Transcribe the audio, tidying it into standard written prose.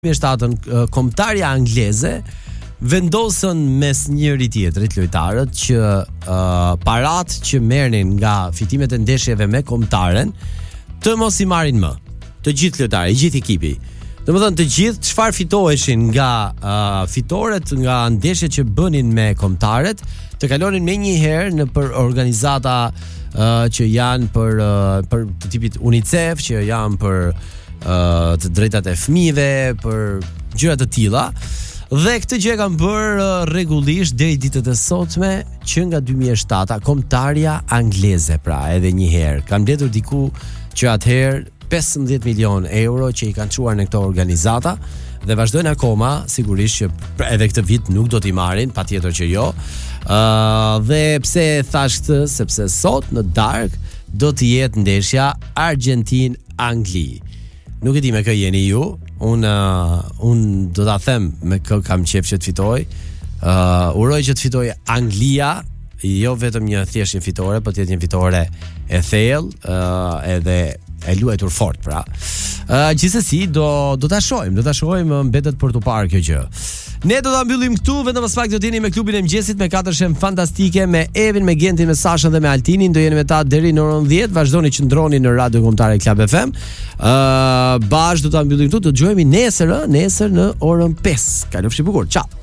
2007 kombëtarja angleze vendosën mes njëri tjetrit lojtarët që parat që merrnin nga fitimet e ndeshjeve me kombëtaren të mos i marrin më. Të gjithë lojtarët, gjithë ekipi. Domethënë të gjithë çfarë fitoheshin nga fitoret nga ndeshjet që bënin me kombëtarët, të kalonin menjëherë në për organizata që janë për të tipit UNICEF, që janë për të drejtat e fëmijëve, për gjëra të tilla. Dhe këtë gjë kanë bërë rregullisht deri ditët e sotme, që nga 2007 kombëtarja angleze, pra edhe një herë kanë mbledhur diku që atëherë 15 milion euro që i kanë çuar në këto organizata dhe vazhdojnë akoma, sigurisht që edhe këtë vit nuk do t'i marrin, patjetër që jo. Dhe pse thash këtë, sepse sot në darkë do të jetë ndeshja Argentinë-Angli. Nuk e di me kë jeni ju. Unë do ta them me kë kam qejf që të fitoj. Uroj që të fitoj Anglia, jo vetëm një thjesht një fitore, por të jetë një fitore e thellë, edhe e luajtur fort, pra. Gjithsesi do ta shohim, mbetet për tu parë kjo gjë. Ne do ta mbyllim këtu, vetëm pas pak do të jeni me klubin e mëngjesit me 4 shem fantastike, me Evin, me Gentin, me Sashën dhe me Altinin. Do jeni me ta deri në orën 10. Vazhdoni që ndroni në Radio Kombëtare Club FM. Bash do ta mbyllim këtu, do dëgjojmë nesër në orën 5. Kalofshi bukur. Ciao.